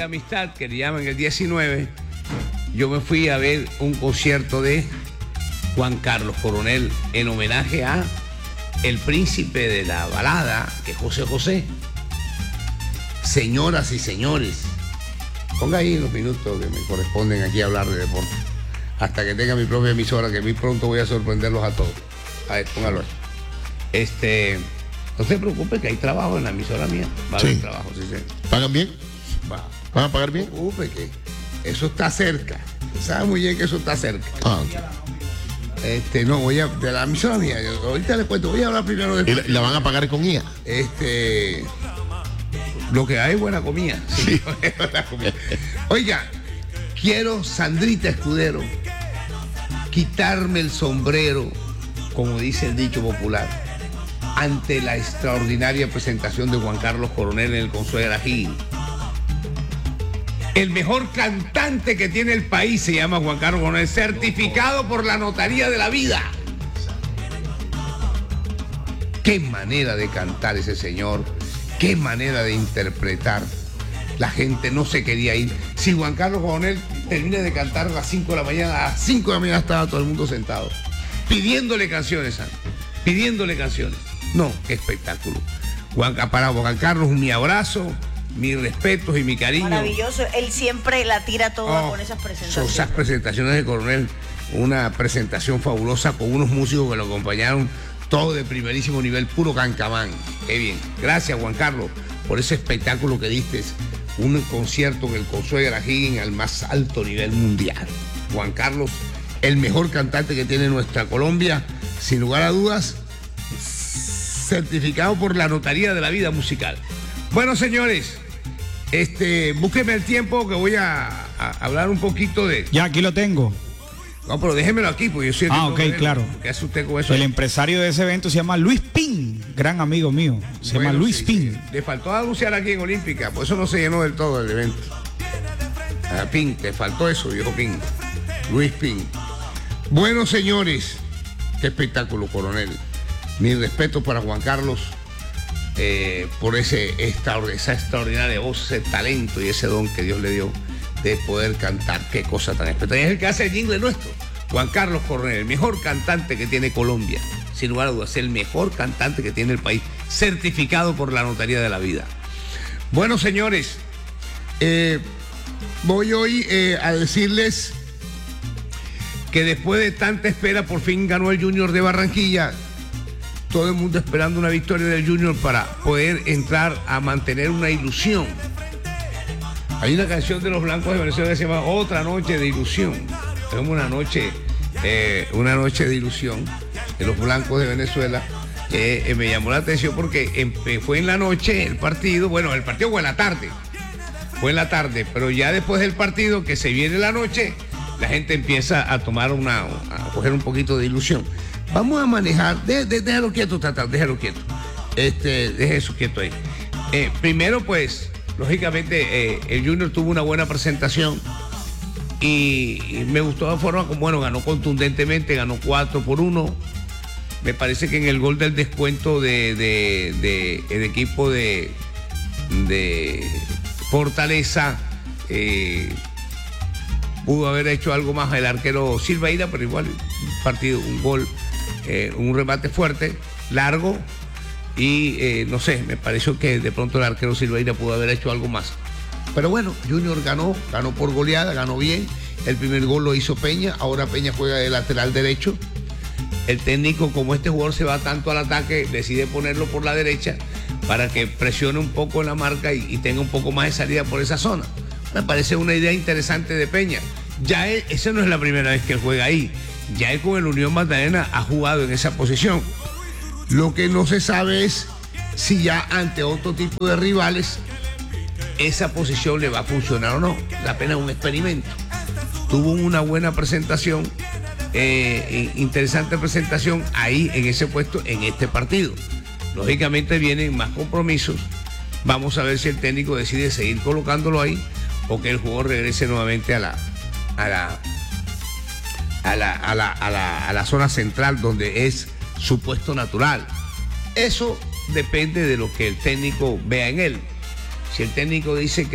amistad, que le llaman el 19, yo me fui a ver un concierto de Juan Carlos Coronel en homenaje a el príncipe de la balada, que es José José. Señoras y señores, ponga ahí los minutos que me corresponden aquí a hablar de deporte, hasta que tenga mi propia emisora, que muy pronto voy a sorprenderlos a todos. A ver, póngalo ahí. No se preocupe que hay trabajo en la emisora mía. Va a haber trabajo, sí. ¿Pagan bien? Va. ¿Van a pagar bien? No se preocupe que eso está cerca. Sabe muy bien que eso está cerca. Okay. No, voy a, de la emisora mía, ahorita les cuento, voy a hablar primero de... ¿Y la van a pagar con IA? Lo que hay es buena comida. Sí. Oiga, quiero, Sandrita Escudero, quitarme el sombrero, como dice el dicho popular, ante la extraordinaria presentación de Juan Carlos Coronel en el Consuelo Higgins. El mejor cantante que tiene el país se llama Juan Carlos Coronel, certificado por la Notaría de la Vida. Qué manera de cantar ese señor, qué manera de interpretar. La gente no se quería ir. Si Juan Carlos Coronel termina de cantar a las 5 de la mañana, a las 5 de la mañana estaba todo el mundo sentado, pidiéndole canciones, pidiéndole canciones. No, qué espectáculo. Para Juan Carlos, mi abrazo, mis respetos y mi cariño. Maravilloso, él siempre la tira toda con esas presentaciones. Esas presentaciones de Coronel, una presentación fabulosa con unos músicos que lo acompañaron, todo de primerísimo nivel, puro cancamán. Qué bien. Gracias, Juan Carlos, por ese espectáculo que diste, un concierto en el Consuelo Higgins al más alto nivel mundial. Juan Carlos, el mejor cantante que tiene nuestra Colombia, sin lugar a dudas, certificado por la Notaría de la Vida Musical. Bueno, señores, búsquenme el tiempo que voy a hablar un poquito de... Ya, aquí lo tengo. No, pero déjemelo aquí, porque yo siento... ok, claro. ¿Qué hace usted con eso? El empresario de ese evento se llama Luis Pin, gran amigo mío. Se llama Luis Pin. Sí. Le faltó anunciar aquí en Olímpica, por eso no se llenó del todo el evento. Pin, te faltó eso, viejo Pin. Luis Pin. Bueno, señores, qué espectáculo, Coronel. Mi respeto para Juan Carlos por esa extraordinaria voz, ese talento y ese don que Dios le dio de poder cantar. Qué cosa tan espectacular. Es el que hace el jingle nuestro. Juan Carlos Coronel, el mejor cantante que tiene Colombia. Sin lugar a dudas, el mejor cantante que tiene el país, certificado por la Notaría de la Vida. Bueno, señores, voy hoy a decirles que después de tanta espera, por fin ganó el Junior de Barranquilla. Todo el mundo esperando una victoria del Junior para poder entrar a mantener una ilusión. Hay una canción de los Blancos de Venezuela que se llama Otra Noche de Ilusión. Es como una noche de ilusión de los Blancos de Venezuela. Me llamó la atención porque fue en la noche el partido. Bueno, el partido fue en la tarde. Fue en la tarde, pero ya después del partido, que se viene la noche, la gente empieza a tomar a coger un poquito de ilusión. Vamos a manejar, déjalo quieto, déjalo quieto. Deje eso quieto ahí. Primero, pues, lógicamente, el Junior tuvo una buena presentación y me gustó la forma como, bueno, ganó contundentemente, ganó 4-1. Me parece que en el gol del descuento el equipo de Fortaleza pudo haber hecho algo más el arquero Silveira, pero igual un gol, un remate fuerte, largo, y no sé, me pareció que de pronto el arquero Silveira pudo haber hecho algo más. Pero bueno, Junior ganó por goleada, ganó bien. El primer gol lo hizo Peña, ahora Peña juega de lateral derecho. El técnico, como este jugador se va tanto al ataque, decide ponerlo por la derecha para que presione un poco en la marca y tenga un poco más de salida por esa zona. Me parece una idea interesante de Peña. Ya esa no es la primera vez que él juega ahí. Ya él con el Unión Magdalena ha jugado en esa posición. Lo que no se sabe es si ya ante otro tipo de rivales esa posición le va a funcionar o no. La pena es un experimento. Tuvo una buena presentación, interesante presentación ahí en ese puesto, en este partido. Lógicamente vienen más compromisos. Vamos a ver si el técnico decide seguir colocándolo ahí o que el jugador regrese nuevamente a la zona central donde es su puesto natural. Eso depende de lo que el técnico vea en él. Si el técnico dice que